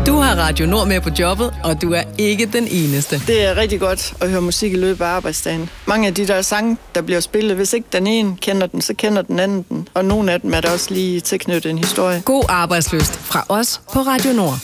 Du har Radio Nord med på jobbet, og du er ikke den eneste. Det er rigtig godt at høre musik i løbet af arbejdsdagen. Mange af de der sange, der bliver spillet, hvis ikke den ene kender den, så kender den anden den. Og nogle af dem er der også lige tilknyttet en historie. God arbejdslyst fra os på Radio Nord.